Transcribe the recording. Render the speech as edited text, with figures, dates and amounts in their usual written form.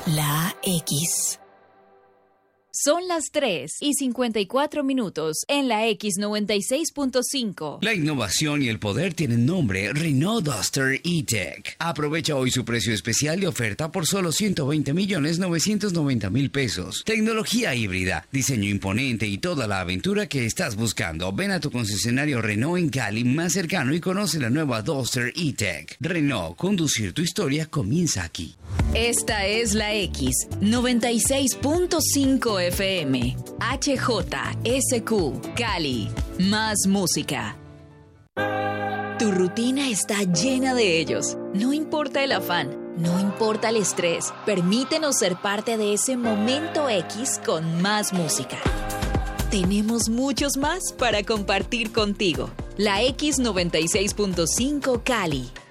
La X. Son las 3:54 en la X96.5. La innovación y el poder tienen nombre Renault Duster E-Tech. Aprovecha hoy su precio especial de oferta por solo 120.990.000 pesos. Tecnología híbrida, diseño imponente y toda la aventura que estás buscando. Ven a tu concesionario Renault en Cali más cercano y conoce la nueva Duster E-Tech. Renault, conducir tu historia comienza aquí. Esta es la X96.5 FM. HJSQ, Cali. Más música. Tu rutina está llena de ellos. No importa el afán, no importa el estrés. Permítenos ser parte de ese momento X con más música. Tenemos muchos más para compartir contigo. La X96.5 Cali.